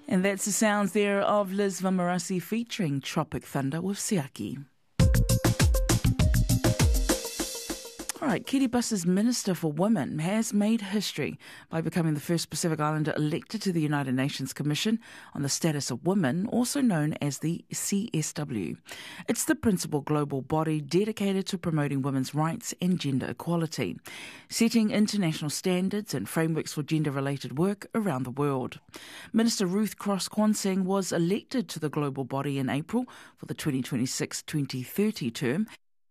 And that's the sounds there of Liz Vamorasi featuring Tropic Thunder with Siaki. All right, Kiribati's Minister for Women has made history by becoming the first Pacific Islander elected to the United Nations Commission on the Status of Women, also known as the CSW. It's the principal global body dedicated to promoting women's rights and gender equality, setting international standards and frameworks for gender-related work around the world. Minister Ruth Cross-Kwanseng was elected to the global body in April for the 2026-2030 term,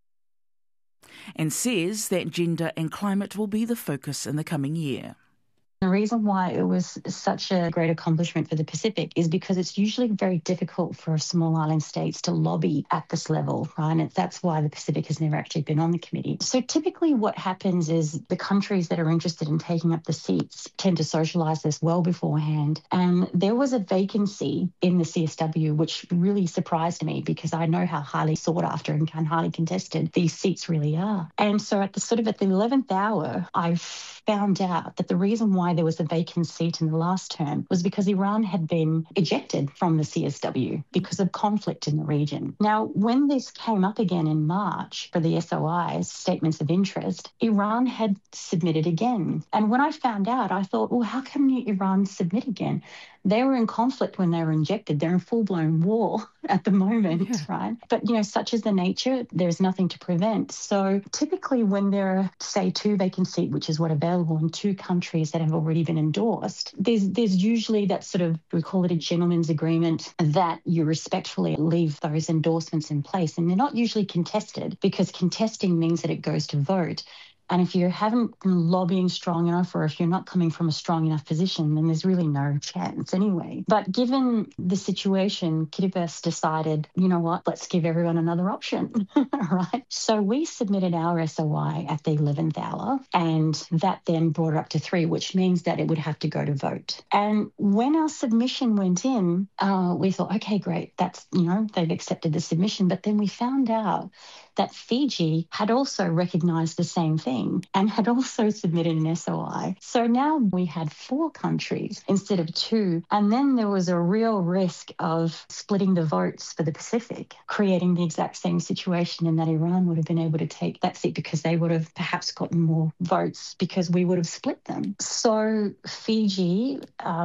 and says that gender and climate will be the focus in the coming year. The reason why it was such a great accomplishment for the Pacific is because it's usually very difficult for small island states to lobby at this level, right? And that's why the Pacific has never actually been on the committee. So typically what happens is the countries that are interested in taking up the seats tend to socialise this well beforehand. And there was a vacancy in the CSW, which really surprised me because I know how highly sought after and highly contested these seats really are. And so at the 11th hour, I found out that the reason why there was a vacant seat in the last term was because Iran had been ejected from the CSW because of conflict in the region. Now, when this came up again in March for the SOI's statements of interest, Iran had submitted again. And when I found out, I thought, well, how come Iran submit again? They were in conflict when they were injected. They're in full-blown war at the moment, right? But, such is the nature, there's nothing to prevent. So typically when there are, say, two vacant seats, which is what available in two countries that have already been endorsed, there's usually that we call it a gentleman's agreement that you respectfully leave those endorsements in place. And they're not usually contested because contesting means that it goes to vote. And if you haven't been lobbying strong enough or if you're not coming from a strong enough position, then there's really no chance anyway. But given the situation, Kiribati decided, you know what, let's give everyone another option, right? So we submitted our SOI at the 11th hour, and that then brought it up to 3, which means that it would have to go to vote. And when our submission went in, we thought, okay, great, that's, they've accepted the submission. But then we found out that Fiji had also recognised the same thing and had also submitted an SOI. So now we had 4 countries instead of 2. And then there was a real risk of splitting the votes for the Pacific, creating the exact same situation in that Iran would have been able to take that seat because they would have perhaps gotten more votes because we would have split them. So Fiji,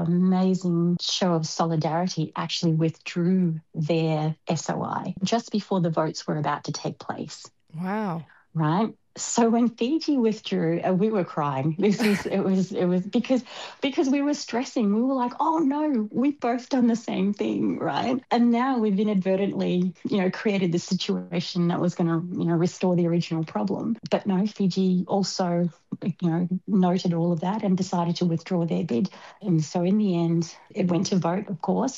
amazing show of solidarity, actually withdrew their SOI just before the votes were about to take place. Wow. Right? So when Fiji withdrew, we were crying. It was because we were stressing. We were like, oh no, we've both done the same thing, right? And now we've inadvertently, created this situation that was going to, restore the original problem. But no, Fiji also, noted all of that and decided to withdraw their bid. And so in the end, it went to vote, of course.